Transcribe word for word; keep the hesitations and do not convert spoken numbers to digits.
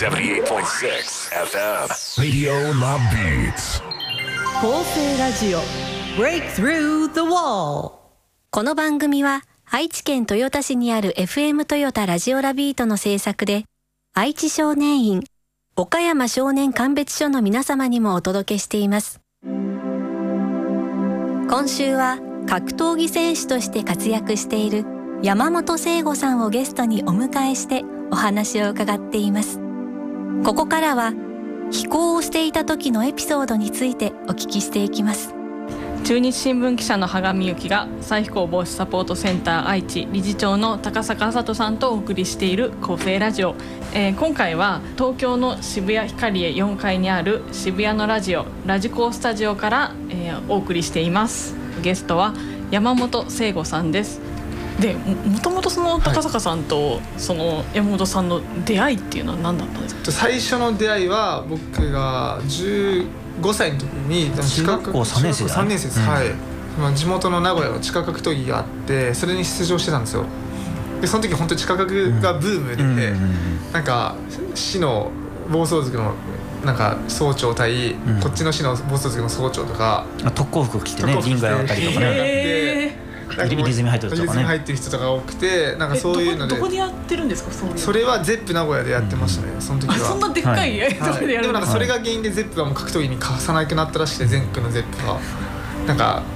セブンティーエイトポイントシックス エフエムRadio La Beats 構成ラジオ Break Through the Wall。 この番組は愛知県豊田市にある エフエム トヨタラジオラビートの制作で、愛知少年院、岡山少年鑑別所の皆様にもお届けしています。今週は格闘技選手として活躍している山本聖吾さんをゲストにお迎えしてお話を伺っています。ここからは飛行をしていた時のエピソードについてお聞きしていきます。 中日新聞記者の羽上由紀が再飛行防止サポートセンター愛知理事長の高坂麻人さんとお送りしている構成ラジオ、えー、今回は東京の渋谷ヒカリエよんかいにある渋谷のラジオラジコースタジオから、えー、お送りしています。ゲストは山本聖吾さんです。で も, もともとその高坂さんとその山本さんの出会いっていうのは何だったんですか？ はい、最初の出会いは僕がじゅうごさいの時に中学校さんねん生だ、 さんねん生です、うん、はい、まあ、地元の名古屋の地下格闘技があってそれに出場してたんですよ。でその時本当に地下格がブームで、うん、なんか市の暴走族のなんか総長対、うん、こっちの市の暴走族の総長とか特攻服着てねリングやったりとかね、リズム入ってる人とかね、リズム入ってる人とか多くて、なんかそういうのでど, どこでやってるんですか？そういうそれはゼップ名古屋でやってましたね、うん、その時は。 そんなでっかい、はい、とこでやる、 でもなんかそれが原因でゼップはもう格闘技に貸さなくなったらしくて、全国のゼップはなんか